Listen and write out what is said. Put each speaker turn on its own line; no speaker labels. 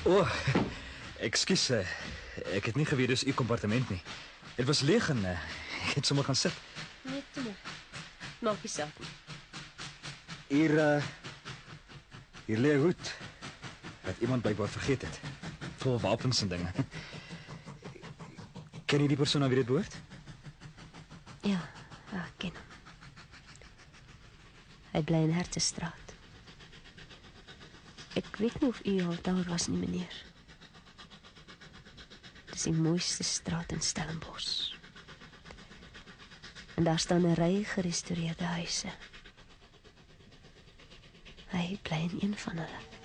Ekskuus, ek het nie geweet dis u kompartement nie. Dit was leeg en ek het sommer gaan sit.
Nee, toe maar. Maak nie saak nie.
Hier lê 'n hoed wat iemand blykbaar vergeet het. Vol wapens en dinge. Ken jy die persoon aan wie dit behoort?
Ja, ek ken hom. Hy bly in Hertestraat. Ek weet nie of u al daar was nie, meneer. Dis die mooiste straat in Stellenbosch. En daar staan 'n ry gerestoreerde huise. Hy bly in een van hulle.